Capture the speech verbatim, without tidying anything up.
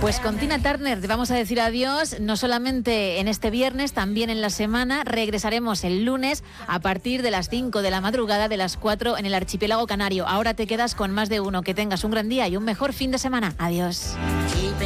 Pues con Tina Turner te vamos a decir adiós, no solamente en este viernes, también en la semana. Regresaremos el lunes a partir de las cinco de la madrugada, de las cuatro en el archipiélago canario. Ahora te quedas con Más de Uno. Que tengas un gran día y un mejor fin de semana. Adiós.